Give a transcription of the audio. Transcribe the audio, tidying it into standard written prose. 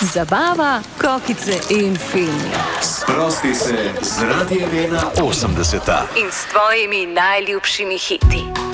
Zabava, kokice in filmi. Sprosti se z Radiem 1 80. In s tvojimi najljubšimi hiti.